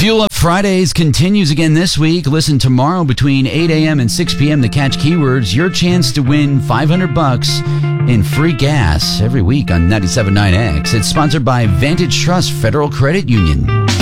Fuel Up Fridays continues again this week. Listen tomorrow between 8 a.m. and 6 p.m. to catch keywords. Your chance to win $500 in free gas every week on 97.9X. It's sponsored by Vantage Trust Federal Credit Union.